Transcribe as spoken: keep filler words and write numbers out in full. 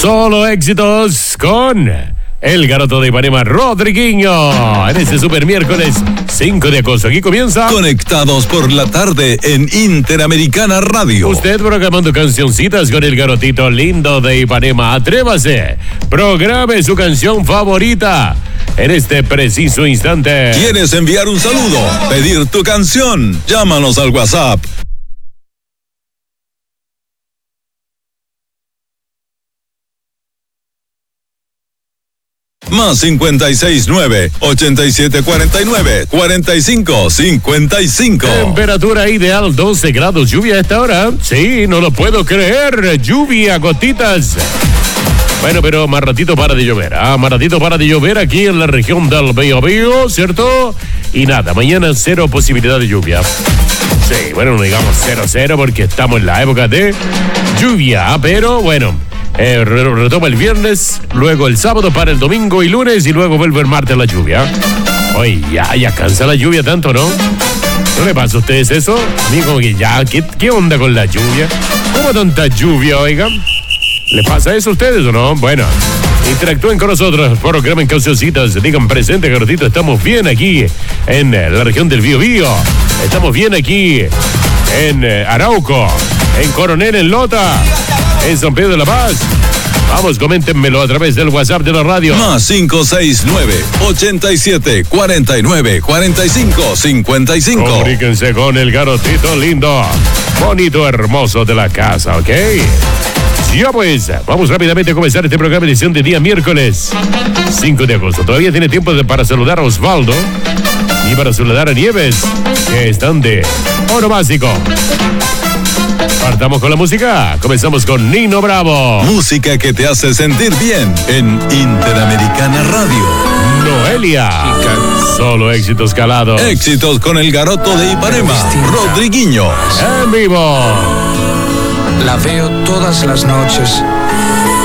Solo éxitos con el garoto de Ipanema, Rodriguinho, en este super miércoles cinco de agosto. Aquí comienza Conectados por la tarde en Interamericana Radio. Usted programando cancioncitas con el garotito lindo de Ipanema. Atrévase, programe su canción favorita en este preciso instante. ¿Quieres enviar un saludo? ¿Pedir tu canción? Llámanos al WhatsApp. Más cincuenta y seis nueve, ochenta y siete cuarenta y nueve, cuarenta y cinco cincuenta y cinco. Temperatura ideal doce grados, lluvia a esta hora. Sí, no lo puedo creer, lluvia, gotitas. Bueno, pero más ratito para de llover, ah, más ratito para de llover aquí en la región del Biobío, ¿cierto? Y nada, mañana cero posibilidad de lluvia. Sí, bueno, no digamos cero cero porque estamos en la época de lluvia, pero bueno. Eh, retoma el viernes, luego el sábado para el domingo y lunes y luego vuelve el martes la lluvia. Oye, ya, ya cansa la lluvia tanto, ¿no? ¿No le pasa a ustedes eso? A mí como que ya, ¿qué, qué onda con la lluvia? ¿Cómo tanta lluvia, oigan? ¿Le pasa eso a ustedes o no? Bueno, interactúen con nosotros, programen cancioncitas, digan presente, garotito, estamos bien aquí en la región del Biobío, estamos bien aquí en Arauco, en Coronel, en Lota, en San Pedro de la Paz. Vamos, coméntenmelo a través del WhatsApp de la radio. Más cinco seis nueve, ochenta y siete cuarenta y nueve, cuarenta y cinco cincuenta y cinco. Comuníquense con el garotito lindo, bonito, hermoso de la casa, ¿ok? Ya pues, vamos rápidamente a comenzar este programa de edición de día miércoles cinco de agosto. Todavía tiene tiempo de, para saludar a Osvaldo y para saludar a Nieves, que están de oro básico. Partamos con la música. Comenzamos con Nino Bravo. Música que te hace sentir bien en Interamericana Radio. Noelia. Solo éxitos calados. Éxitos con el garoto de Ipanema, Rodriguinho. En vivo. La veo todas las noches